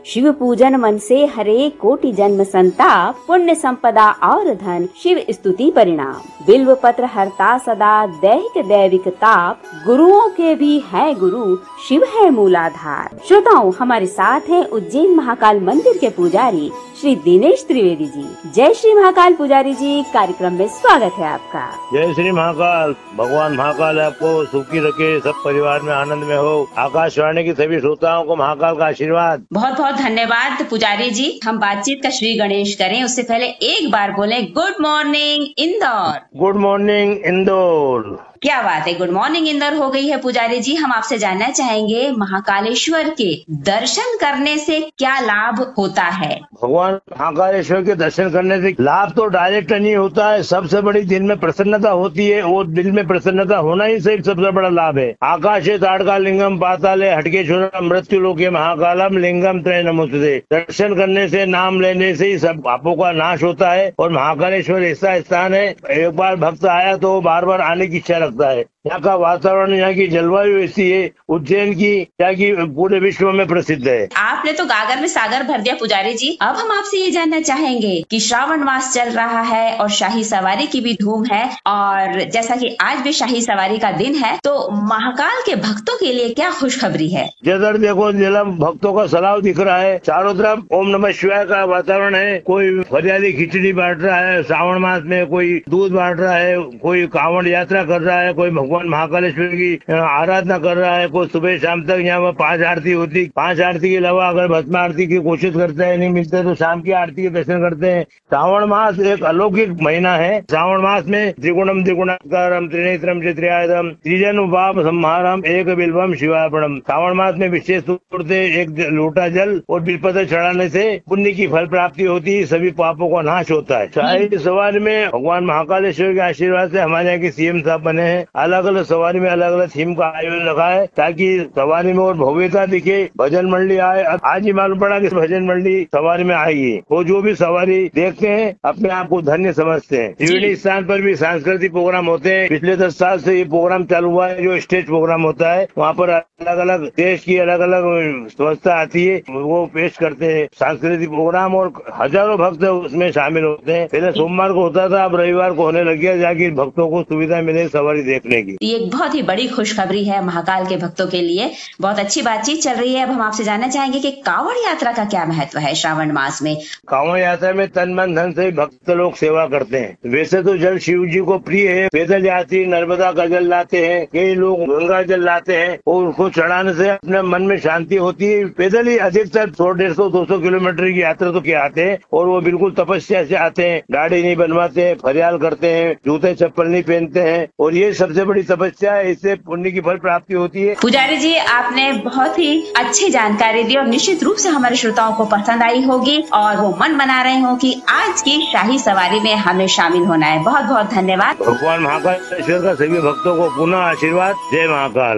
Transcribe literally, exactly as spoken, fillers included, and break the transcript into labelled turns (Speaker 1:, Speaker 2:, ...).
Speaker 1: शिव पूजन मन से हरे कोटि जन्म संताप, पुण्य संपदा और धन शिव स्तुति परिणाम। बिल्व पत्र हरता सदा दैहिक दैविक ताप, गुरुओं के भी है गुरु शिव है मूलाधार। श्रोताओं, हमारे साथ हैं उज्जैन महाकाल मंदिर के पुजारी श्री दिनेश त्रिवेदी जी। जय श्री महाकाल पुजारी जी, कार्यक्रम में स्वागत है आपका।
Speaker 2: जय श्री महाकाल। भगवान महाकाल आपको सुखी रखे, सब परिवार में आनंद में हो। आकाशवाणी की सभी श्रोताओं को महाकाल का आशीर्वाद।
Speaker 1: बहुत बहुत धन्यवाद पुजारी जी। हम बातचीत का श्री गणेश करें उससे पहले एक बार बोले good morning Indore.
Speaker 2: Good morning Indore.
Speaker 1: क्या बात है, गुड मॉर्निंग इंदौर हो गई है पुजारी जी। हम आपसे जानना चाहेंगे महाकालेश्वर के दर्शन करने से क्या लाभ होता है?
Speaker 2: भगवान महाकालेश्वर के दर्शन करने से लाभ तो डायरेक्ट नहीं होता है, सबसे बड़ी दिल में प्रसन्नता होती है और दिल में प्रसन्नता होना ही सही सबसे बड़ा लाभ है। आकाशे ताड़का लिंगम पाताले हटकेश्वर मृत्यु लोके महाकालम लिंगम त्रय नमोस्तुते। दर्शन करने से, नाम लेने से ही सब पापों का नाश होता है और महाकालेश्वर ऐसा स्थान है, एक बार भक्त आया तो बार बार आने की इच्छा रखता है। यहाँ का वातावरण, यहाँ की जलवायु ऐसी है, उज्जैन की यहाँ की पूरे विश्व में प्रसिद्ध है।
Speaker 1: आपने तो गागर में सागर भर दिया पुजारी जी। अब हम आपसे ये जानना चाहेंगे कि श्रावण मास चल रहा है और शाही सवारी की भी धूम है, और जैसा कि आज भी शाही सवारी का दिन है, तो महाकाल के भक्तों के लिए क्या खुशखबरी है?
Speaker 2: जिधर देखो जिला भक्तों का सलाव दिख रहा है, चारों तरफ ओम नमः शिवाय का वातावरण है। कोई हरियाली खिचड़ी बांट रहा है श्रावण मास में, कोई दूध बांट रहा है, कोई कांवड़ यात्रा कर रहा है, कोई भगवान महाकालेश्वर की आराधना कर रहा है, कोई सुबह शाम तक यहाँ पर पांच आरती होती। पांच आरती के अलावा अगर भस्म आरती की कोशिश करते हैं, नहीं मिलते तो शाम की आरती के दर्शन करते हैं। श्रावण मास एक अलौकिक महीना है। श्रावण मास में त्रिगुणम त्रिगुणाकारम त्रिनेत्रम त्रियादम त्रिजन उपाप संहारम एक बिल्वम शिवार्पणम। श्रावण मास में विशेष तौर से एक लोटा जल और बिलपत्र चढ़ाने से पुण्य की फल प्राप्ति होती है, सभी पापों का नाश होता है। शाही सवारी में भगवान महाकालेश्वर के आशीर्वाद से हमारे यहाँ के सीएम साहब बने हैं। अलग अलग सवारी में अलग अलग थीम का आयोजन रखा है ताकि सवारी में और भव्यता दिखे। भजन मंडली आए, आज ही मालूम पड़ा कि भजन मंडली सवारी में आएगी। वो जो भी सवारी देखते हैं अपने आप को धन्य समझते हैं। त्रिवेणी स्थान पर भी सांस्कृतिक प्रोग्राम होते हैं। पिछले दस साल से ये प्रोग्राम चालू हुआ है, जो स्टेज प्रोग्राम होता है। वहाँ पर अलग अलग देश की अलग अलग संस्था आती है, वो पेश करते हैं सांस्कृतिक प्रोग्राम और हजारों भक्त उसमें शामिल होते हैं। पहले सोमवार को होता था, अब रविवार को होने लग गया, ताकि भक्तों को सुविधा मिले सवारी देखने की।
Speaker 1: ये एक बहुत ही बड़ी खुशखबरी है महाकाल के भक्तों के लिए। बहुत अच्छी बातचीत चल रही है। अब हम आपसे जानना चाहेंगे कि कांवड़ यात्रा का क्या महत्व है श्रावण मास में?
Speaker 2: कांवड़ यात्रा में तन मन धन से भक्त लोग सेवा करते हैं। वैसे तो जल शिव जी को प्रिय है। पैदल यात्री नर्मदा का जल लाते हैं, कई लोग गंगा जल लाते हैं और उसको चढ़ाने से अपने मन में शांति होती है। पैदल ही अधिकतर सौ डेढ़ सौ दो सौ किलोमीटर की यात्रा तो क्या आते हैं और वो बिल्कुल तपस्या से आते हैं। दाढ़ी नहीं बनवाते, फरियाल करते हैं, जूते चप्पल नहीं पहनते हैं और ये सबसे बड़ी तपस्या है, इससे पुण्य की फल प्राप्ति होती है।
Speaker 1: पुजारी जी, आपने बहुत ही अच्छी जानकारी दी और निश्चित रूप से हमारे श्रोताओं को पसंद आई होगी और वो मन बना रहे हो कि आज की शाही सवारी में हमें शामिल होना है। बहुत बहुत धन्यवाद।
Speaker 2: भगवान महाकालेश्वर का सभी भक्तों को पुनः आशीर्वाद। जय महाकाल।